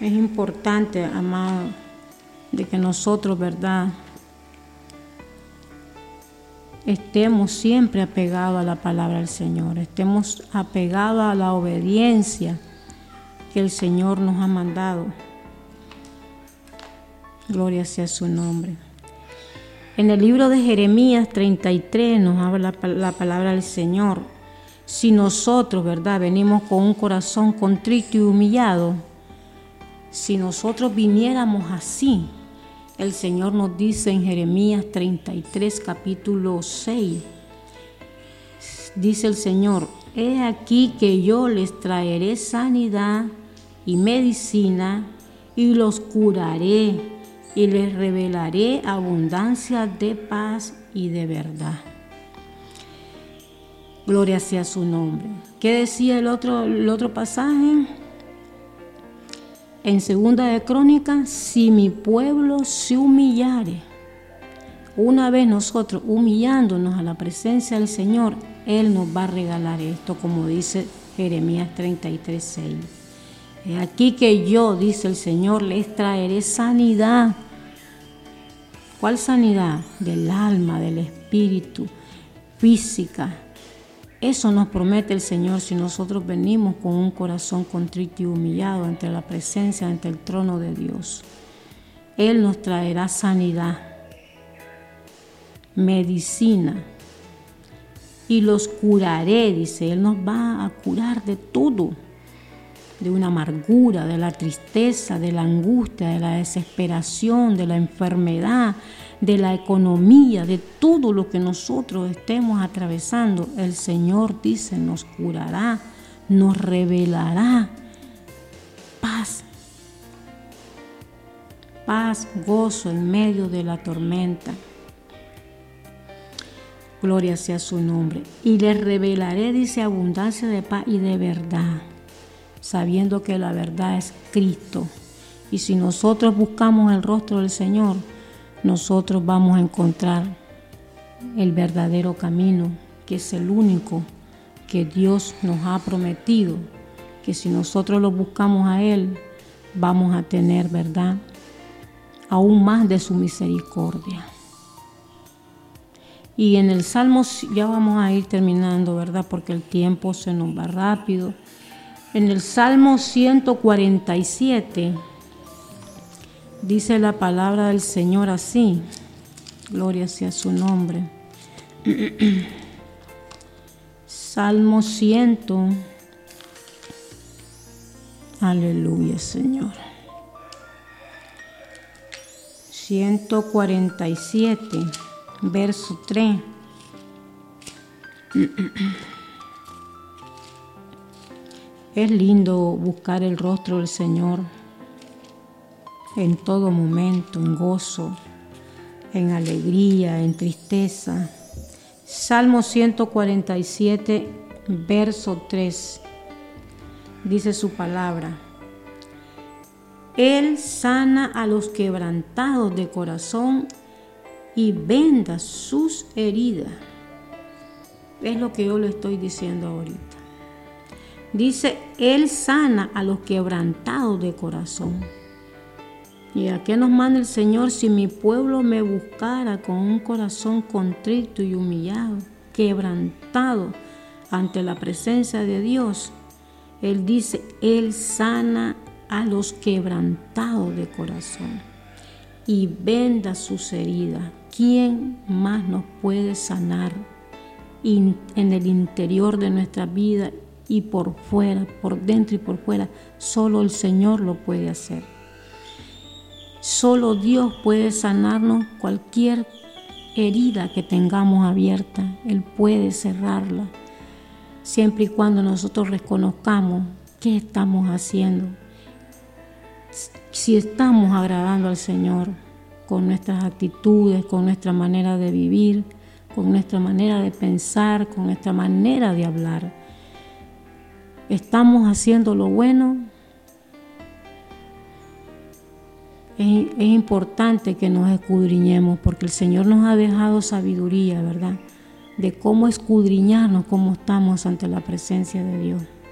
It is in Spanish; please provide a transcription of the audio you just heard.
Es importante, amado, de que nosotros, ¿verdad?, estemos siempre apegados a la palabra del Señor, estemos apegados a la obediencia que el Señor nos ha mandado. Gloria sea su nombre. En el libro de Jeremías 33 nos habla la palabra del Señor. Si nosotros, ¿verdad?, venimos con un corazón contrito y humillado, si nosotros viniéramos así, el Señor nos dice en Jeremías 33, capítulo 6, dice el Señor: he aquí que yo les traeré sanidad y medicina, y los curaré, y les revelaré abundancia de paz y de verdad. Gloria sea su nombre. ¿Qué decía el otro pasaje? En 2 de Crónicas: si mi pueblo se humillare. Una vez nosotros humillándonos a la presencia del Señor, Él nos va a regalar esto, como dice Jeremías 33:6. He aquí que yo, dice el Señor, les traeré sanidad. ¿Cuál sanidad? Del alma, del espíritu, física. Eso nos promete el Señor si nosotros venimos con un corazón contrito y humillado ante la presencia, ante el trono de Dios. Él nos traerá sanidad, medicina, y los curaré, dice. Él nos va a curar de todo, de una amargura, de la tristeza, de la angustia, de la desesperación, de la enfermedad, de la economía, de todo lo que nosotros estemos atravesando. El Señor, dice, nos curará, nos revelará paz, gozo en medio de la tormenta. Gloria sea su nombre. Y les revelaré, dice, abundancia de paz y de verdad, sabiendo que la verdad es Cristo. Y si nosotros buscamos el rostro del Señor, nosotros vamos a encontrar el verdadero camino, que es el único que Dios nos ha prometido, que si nosotros lo buscamos a Él, vamos a tener, ¿verdad?, aún más de su misericordia. Y en el Salmo, ya vamos a ir terminando, ¿verdad?, porque el tiempo se nos va rápido. En el Salmo 147 dice la palabra del Señor así. Gloria sea su nombre. Salmo 100. Aleluya, Señor. 147, verso 3. Es lindo buscar el rostro del Señor en todo momento, en gozo, en alegría, en tristeza. Salmo 147, verso 3, dice su palabra: Él sana a los quebrantados de corazón y venda sus heridas. Es lo que yo le estoy diciendo ahorita. Dice, Él sana a los quebrantados de corazón. ¿Y a qué nos manda el Señor? Si mi pueblo me buscara con un corazón contrito y humillado, quebrantado ante la presencia de Dios, Él dice, Él sana a los quebrantados de corazón y venda sus heridas. ¿Quién más nos puede sanar en el interior de nuestra vida y por fuera, por dentro y por fuera? Solo el Señor lo puede hacer. Solo Dios puede sanarnos cualquier herida que tengamos abierta. Él puede cerrarla, siempre y cuando nosotros reconozcamos qué estamos haciendo. Si estamos agradando al Señor con nuestras actitudes, con nuestra manera de vivir, con nuestra manera de pensar, con nuestra manera de hablar. ¿Estamos haciendo lo bueno? Es importante que nos escudriñemos, porque el Señor nos ha dejado sabiduría, ¿verdad?, de cómo escudriñarnos, cómo estamos ante la presencia de Dios.